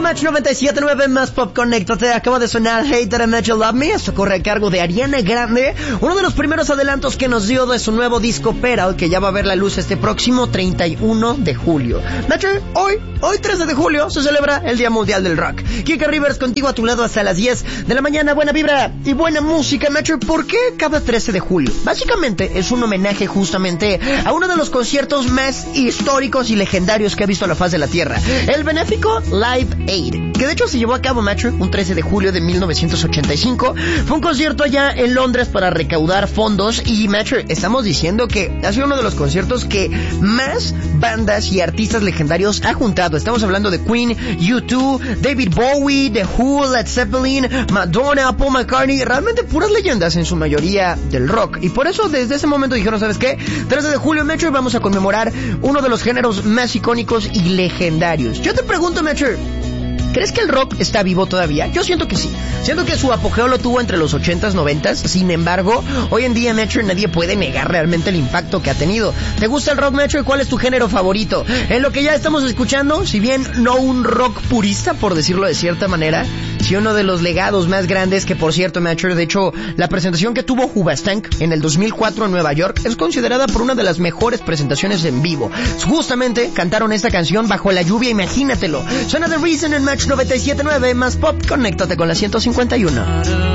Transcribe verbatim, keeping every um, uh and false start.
Match noventa y siete punto nueve más Pop, conéctate. Acaba de sonar Hater and Match Love Me. Esto corre a cargo de Ariana Grande. Uno de los primeros adelantos que nos dio de su nuevo disco Pearl, que ya va a ver la luz este próximo treinta y uno de julio. Nacho, hoy, hoy trece de julio, se celebra el Día Mundial del Rock. Kika Rivers contigo a tu lado hasta las diez de la mañana. Buena vibra y buena música, Nacho. ¿Por qué cada trece de julio? Básicamente es un homenaje justamente a uno de los conciertos más históricos y legendarios que ha visto la faz de la Tierra. El benéfico Live Aid, que de hecho se llevó a cabo, macho, un trece de julio de mil novecientos ochenta y cinco. Fue un concierto allá en Londres para recaudar fondos y, macho, estamos diciendo que ha sido uno de los conciertos que más bandas y artistas legendarios ha juntado. Estamos hablando de Queen, U dos, David Bowie, The Who, Led Zeppelin, Madonna, Paul McCartney, realmente puras leyendas en su mayoría del rock. Y por eso desde ese momento dijeron, ¿sabes qué? trece de julio, macho, vamos a conmemorar uno de los géneros más icónicos y legendarios. Yo te pregunto, macho, ¿crees que el rock está vivo todavía? Yo siento que sí. Siento que su apogeo lo tuvo entre los ochentas, noventas. Sin embargo, hoy en día, Metro, nadie puede negar realmente el impacto que ha tenido. ¿Te gusta el rock, Metro? ¿Y cuál es tu género favorito? En lo que ya estamos escuchando, si bien no un rock purista, por decirlo de cierta manera, sí uno de los legados más grandes que, por cierto, Metro, de hecho, la presentación que tuvo Hoobastank en el dos mil cuatro en Nueva York es considerada por una de las mejores presentaciones en vivo. Justamente cantaron esta canción bajo la lluvia, imagínatelo. Suena The Reason en Match noventa y siete punto nueve más Pop, conéctate con la ciento cincuenta y uno.